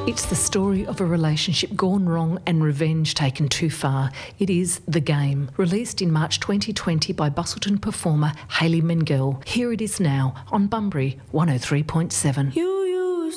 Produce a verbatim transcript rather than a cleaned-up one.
It's the story of a relationship gone wrong and revenge taken too far. It is The Game, released in March twenty twenty by Busselton performer Hayley Mengel. Here it is now on Bunbury one oh three point seven. You